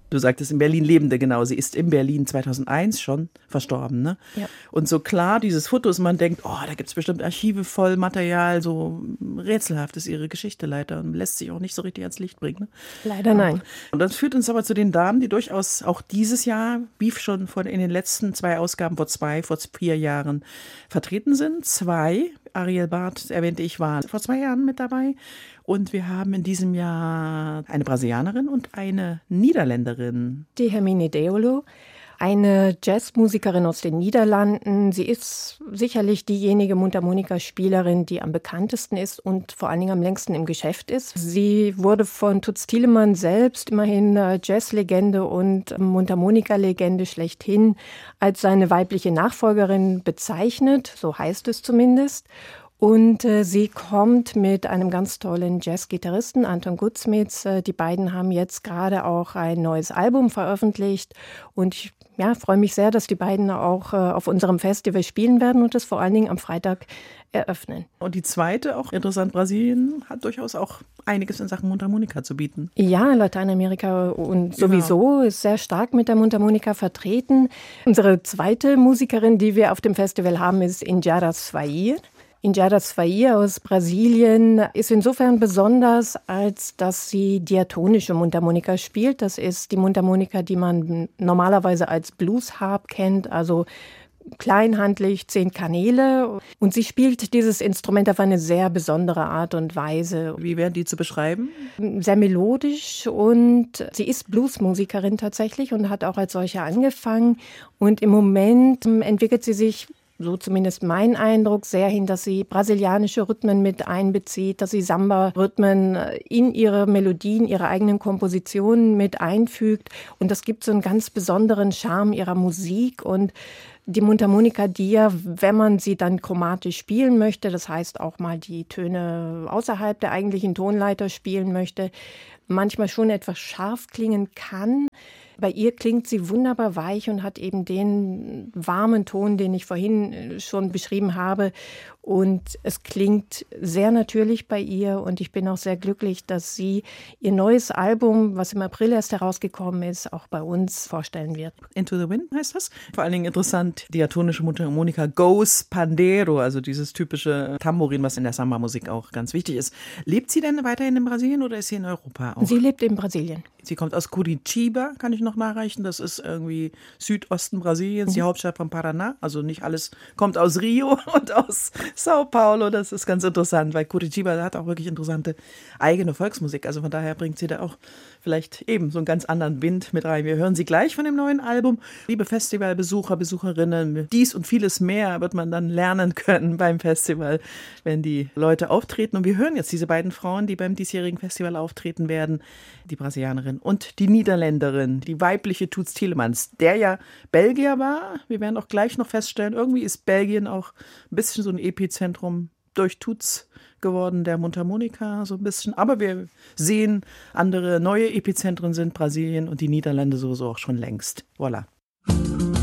Du sagtest in Berlin Lebende, genau. Sie ist in Berlin 2001 schon verstorben, ne? Ja. Und so klar, dieses Fotos, man denkt, oh, da gibt es bestimmt Archive voll Material, so rätselhaft ist ihre Geschichte leider und lässt sich auch nicht so richtig ans Licht bringen. Ne? Leider nein. Und das führt uns aber zu den Damen, die durchaus auch dieses Jahr, wie schon in den letzten 2 Ausgaben, vor 4 Jahren vertreten sind. 2, Ariel Barth, erwähnte ich, war vor 2 Jahren mit dabei. Und wir haben in diesem Jahr eine Brasilianerin und eine Niederländerin. Die Hermine Deolo, eine Jazzmusikerin aus den Niederlanden. Sie ist sicherlich diejenige Mundharmonikaspielerin, die am bekanntesten ist und vor allen Dingen am längsten im Geschäft ist. Sie wurde von Toots Thielemans selbst, immerhin Jazzlegende und Mundharmonikalegende schlechthin, als seine weibliche Nachfolgerin bezeichnet, so heißt es zumindest. Und sie kommt mit einem ganz tollen Jazzgitarristen, Anton Guzmitz. Die beiden haben jetzt gerade auch ein neues Album veröffentlicht. Und ich freue mich sehr, dass die beiden auch auf unserem Festival spielen werden und das vor allen Dingen am Freitag eröffnen. Und die zweite, auch interessant, Brasilien hat durchaus auch einiges in Sachen Mundharmonika zu bieten. Ja, Lateinamerika und sowieso ist sehr stark mit der Mundharmonika vertreten. Unsere zweite Musikerin, die wir auf dem Festival haben, ist Injara Swair. Injara Swair aus Brasilien ist insofern besonders, als dass sie diatonische Mundharmonika spielt. Das ist die Mundharmonika, die man normalerweise als Blues-Harp kennt, also kleinhandlich, 10 Kanäle. Und sie spielt dieses Instrument auf eine sehr besondere Art und Weise. Wie wären die zu beschreiben? Sehr melodisch, und sie ist Bluesmusikerin tatsächlich und hat auch als solche angefangen. Und im Moment entwickelt sie sich, so zumindest mein Eindruck, sehr hin, dass sie brasilianische Rhythmen mit einbezieht, dass sie Samba-Rhythmen in ihre Melodien, ihre eigenen Kompositionen mit einfügt. Und das gibt so einen ganz besonderen Charme ihrer Musik. Und die Mundharmonika, die ja, wenn man sie dann chromatisch spielen möchte, das heißt auch mal die Töne außerhalb der eigentlichen Tonleiter spielen möchte, manchmal schon etwas scharf klingen kann. Bei ihr klingt sie wunderbar weich und hat eben den warmen Ton, den ich vorhin schon beschrieben habe. Und es klingt sehr natürlich bei ihr. Und ich bin auch sehr glücklich, dass sie ihr neues Album, was im April erst herausgekommen ist, auch bei uns vorstellen wird. Into the Wind heißt das. Vor allen Dingen interessant, diatonische Mundharmonika, Goes Pandeiro, also dieses typische Tambourin, was in der Samba-Musik auch ganz wichtig ist. Lebt sie denn weiterhin in Brasilien oder ist sie in Europa auch? Sie lebt in Brasilien. Sie kommt aus Curitiba, kann ich noch nachreichen. Das ist irgendwie Südosten Brasiliens, die Hauptstadt von Paraná. Also nicht alles kommt aus Rio und aus Sao Paulo. Das ist ganz interessant, weil Curitiba hat auch wirklich interessante eigene Volksmusik. Also von daher bringt sie da auch vielleicht eben so einen ganz anderen Wind mit rein. Wir hören sie gleich von dem neuen Album. Liebe Festivalbesucher, Besucherinnen, dies und vieles mehr wird man dann lernen können beim Festival, wenn die Leute auftreten. Und wir hören jetzt diese beiden Frauen, die beim diesjährigen Festival auftreten werden, die Brasilianerin und die Niederländerin, die weibliche Toots Thielemans, der ja Belgier war. Wir werden auch gleich noch feststellen, irgendwie ist Belgien auch ein bisschen so ein Epizentrum durch Toots geworden, der Mundharmonika so ein bisschen. Aber wir sehen, andere neue Epizentren sind Brasilien und die Niederlande sowieso auch schon längst. Voilà.